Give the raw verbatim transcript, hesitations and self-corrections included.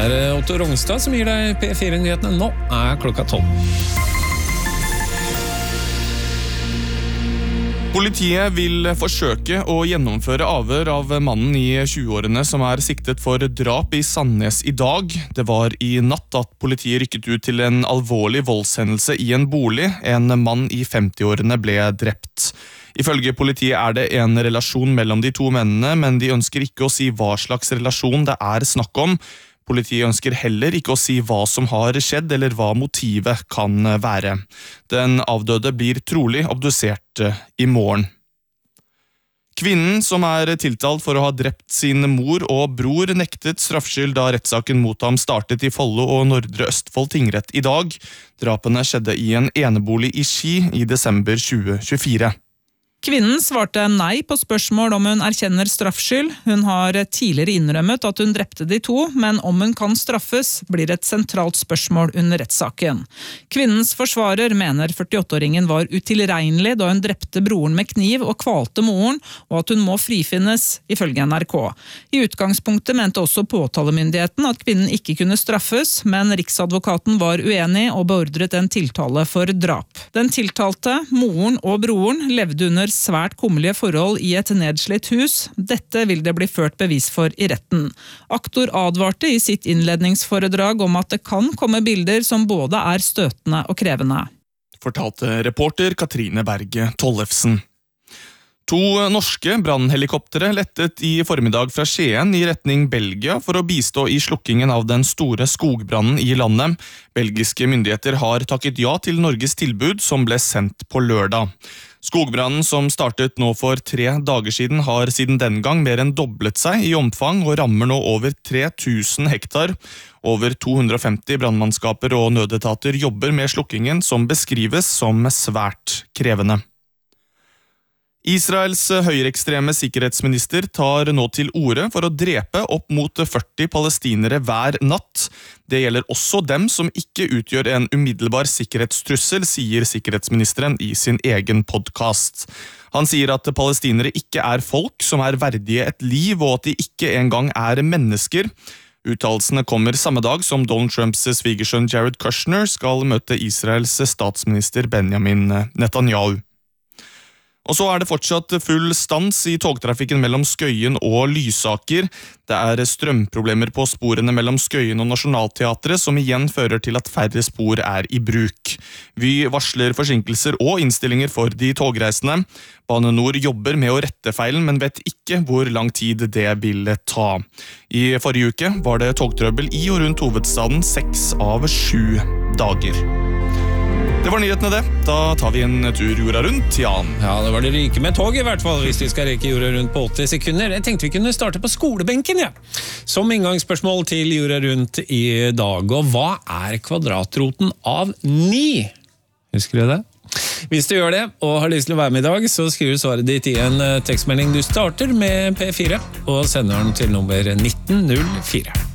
er Otto Rongstad som gir deg P fire-nyhetene. Nå er klokka tolv. Politiet vil forsøke å gjennomføre avhør av mannen i tjueårene som er siktet for drap i Sandnes i dag. Det var i natt at politiet rykket ut til en alvorlig voldshendelse i en bolig. En mann i femtiårene ble drept. Ifølge politiet er det en relasjon mellom de to mennene, men de ønsker ikke å si hva slags relasjon det er snakk om. Politiet ønsker heller ikke å si hva som har skjedd eller hva motivet kan være. Den avdøde blir trolig obdusert i morgen. Kvinnen som er tiltalt for å ha drept sin mor og bror nektet straffskyld da rettssaken mot ham startet i Follo og Nordre Østfold tingrett i dag. Drapene skjedde i en enebolig i Ski i desember tjue tjuefire. Kvinnen svarte nei på spørsmål om hun erkjenner straffskyld. Hun har tidligere innrømmet at hun drepte de to, men om hun kan straffes, blir et sentralt spørsmål under rettssaken. Kvinnens forsvarer mener førtiåtte-åringen var utilregnelig da hun drepte broren med kniv og kvalte moren, og at hun må frifinnes, ifølge N R K. I utgangspunktet mente også påtalemyndigheten at kvinnen ikke kunne straffes, men Riksadvokaten var uenig og beordret en tiltale for drap. Den tiltalte, moren og broren, levde under svært kummerlige forhold i et nedslitt hus. Dette vil det bli ført bevis for i retten. Aktor advarte i sitt innledningsforedrag om at det kan komme bilder som både er støtende og krevende. Fortalte reporter Katrine Berge Tollefsen. To norske brannhelikoptere lettet i formiddag fra Skien i retning Belgia for å bistå i slukkingen av den store skogbrannen i landet. Belgiske myndigheter har takket ja til Norges tilbud som ble sendt på lørdag. Skogbrannen som startet nå for tre dager siden har siden den gang mer enn doblet seg i omfang og rammer nå over tre tusen hektar. Over to hundre og femti brannmannskaper og nødetater jobber med slukkingen som beskrives som svært krevende. Israels høyreekstreme sikkerhetsminister tar nå til orde for å drepe opp mot førti palestinere hver natt. Det gjelder også dem som ikke utgjør en umiddelbar sikkerhetstrussel, sier sikkerhetsministeren i sin egen podcast. Han sier at palestinere ikke er folk som er verdige et liv, og at de ikke engang er mennesker. Uttalelsene kommer samme dag som Donald Trumps svigersønn Jared Kushner skal møte Israels statsminister Benjamin Netanyahu. Og så er det fortsatt full stans i togtrafikken mellom Skøyen og Lysaker. Det er strømproblemer på sporene mellom Skøyen og Nationaltheatret, som igjen fører til at færre spor er i bruk. Vy varsler forsinkelser og innstillinger for de togreisende. Bane Nor jobber med å rette feilen, men vet ikke hvor lang tid det vil ta. I forrige uke var det togtrøbbel i og rundt hovedstaden seks av sju dager. Det var nyhetene det. Da tar vi en tur jorda rundt, Jan. Ja, det var det rike med tog i hvert fall, hvis vi skal reke jorda rundt på åtti sekunder. Jeg tenkte vi kunne starte på skolebenken, ja. Som inngangsspørsmål til jorda rundt i dag. Og hva er kvadratroten av ni? Husker du det? Hvis du gjør det, og har lyst til å være med i dag, så skriver du svaret ditt i en tekstmelding. Du starter med P fire, og sender den til nummer nitten null fire.